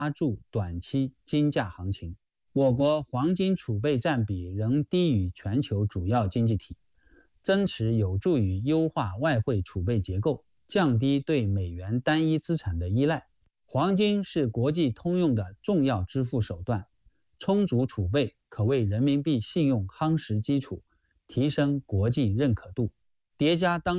压住短期金价行情。我国黄金储备占比仍低于全球主要经济体，增持有助于优化外汇储备结构，降低对美元单一资产的依赖。黄金是国际通用的重要支付手段，充足储备可为人民币信用夯实基础，提升国际认可度。叠加当